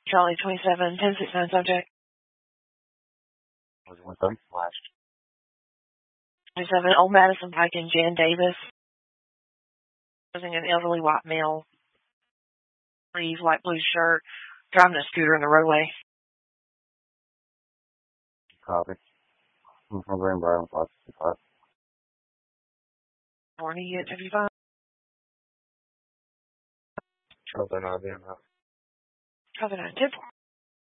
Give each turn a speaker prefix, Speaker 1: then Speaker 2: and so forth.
Speaker 1: Charlie 27, 1069 subject.
Speaker 2: Was 130 flashed.
Speaker 1: 27, Old Madison Pike and Jan Davis. Using an elderly white male. Sleeve, light blue shirt. Driving a scooter in the roadway.
Speaker 2: Copy. I'm from Greenbrier on 565.
Speaker 1: Morning at 55.
Speaker 2: Charlie 9,
Speaker 1: Copy 9, 10.